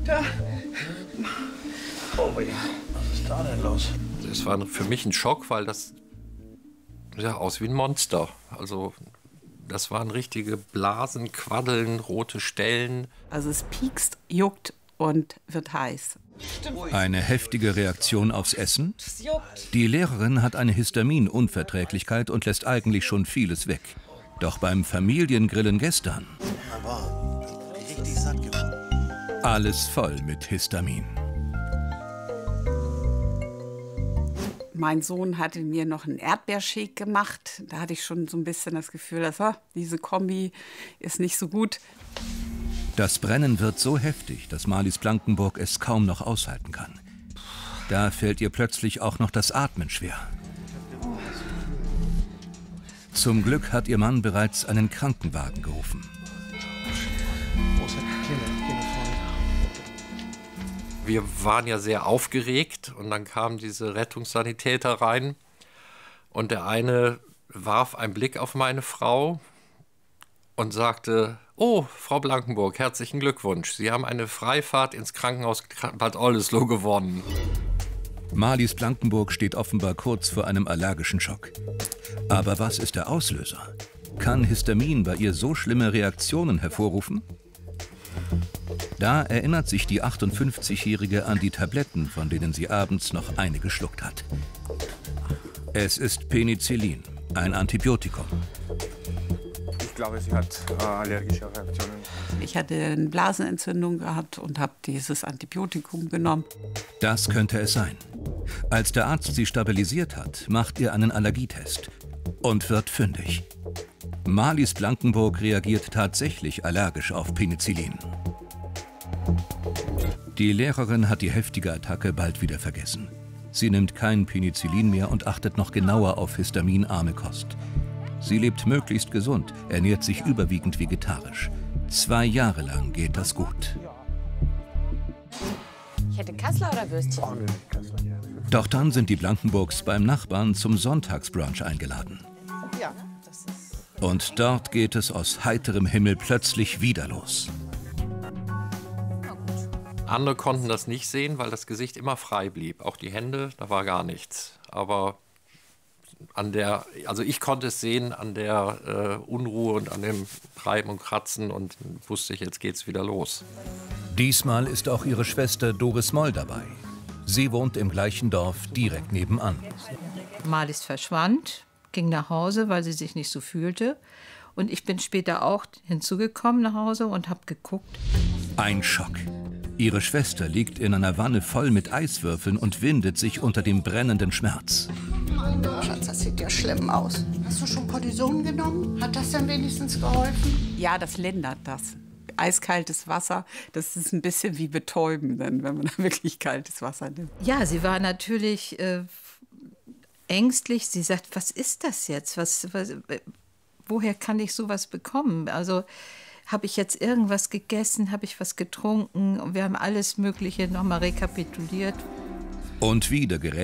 Da. Oh ja, was ist da denn los? Das war für mich ein Schock, weil das sah aus wie ein Monster. Also das waren richtige Blasen, Quaddeln, rote Stellen. Also es piekst, juckt und wird heiß. Eine heftige Reaktion aufs Essen? Die Lehrerin hat eine Histaminunverträglichkeit und lässt eigentlich schon vieles weg. Doch beim Familiengrillen gestern Richtig satt geworden. alles voll mit Histamin. Mein Sohn hatte mir noch einen Erdbeershake gemacht. Da hatte ich schon so ein bisschen das Gefühl, dass diese Kombi ist nicht so gut. Das Brennen wird so heftig, dass Marlies Blankenburg es kaum noch aushalten kann. Da fällt ihr plötzlich auch noch das Atmen schwer. Zum Glück hat ihr Mann bereits einen Krankenwagen gerufen. Wir waren ja sehr aufgeregt und dann kamen diese Rettungssanitäter rein und der eine warf einen Blick auf meine Frau und sagte: Oh, Frau Blankenburg, herzlichen Glückwunsch. Sie haben eine Freifahrt ins Krankenhaus Bad Oldesloe gewonnen. Marlies Blankenburg steht offenbar kurz vor einem allergischen Schock. Aber was ist der Auslöser? Kann Histamin bei ihr so schlimme Reaktionen hervorrufen? Da erinnert sich die 58-Jährige an die Tabletten, von denen sie abends noch eine geschluckt hat. Es ist Penicillin, ein Antibiotikum. Ich glaube, sie hat allergische Reaktionen. Ich hatte eine Blasenentzündung gehabt und habe dieses Antibiotikum genommen. Das könnte es sein. Als der Arzt sie stabilisiert hat, macht er einen Allergietest und wird fündig. Marlies Blankenburg reagiert tatsächlich allergisch auf Penicillin. Die Lehrerin hat die heftige Attacke bald wieder vergessen. Sie nimmt kein Penicillin mehr und achtet noch genauer auf histaminarme Kost. Sie lebt möglichst gesund, ernährt sich überwiegend vegetarisch. 2 Jahre lang geht das gut. Ich hätte Kassler oder Würstchen? Oh, nee, Kassler, ja. Doch dann sind die Blankenburgs beim Nachbarn zum Sonntagsbrunch eingeladen. Ja, das ist... Und dort geht es aus heiterem Himmel plötzlich wieder los. Andere konnten das nicht sehen, weil das Gesicht immer frei blieb. Auch die Hände, da war gar nichts. Aber also ich konnte es sehen an der Unruhe und an dem Reiben und Kratzen und wusste ich, jetzt geht's wieder los. Diesmal ist auch ihre Schwester Doris Moll dabei. Sie wohnt im gleichen Dorf direkt nebenan. Marlies verschwand, ging nach Hause, weil sie sich nicht so fühlte. Und ich bin später auch hinzugekommen nach Hause und habe geguckt. Ein Schock. Ihre Schwester liegt in einer Wanne voll mit Eiswürfeln und windet sich unter dem brennenden Schmerz. Schatz, das sieht ja schlimm aus. Hast du schon Cortison genommen? Hat das denn wenigstens geholfen? Ja, das lindert das. Eiskaltes Wasser, das ist ein bisschen wie betäuben, wenn man da wirklich kaltes Wasser nimmt. Ja, sie war natürlich ängstlich. Sie sagt, was ist das jetzt? Woher kann ich sowas bekommen? Also habe ich jetzt irgendwas gegessen? Habe ich was getrunken? Und wir haben alles Mögliche nochmal rekapituliert. Und wieder gerät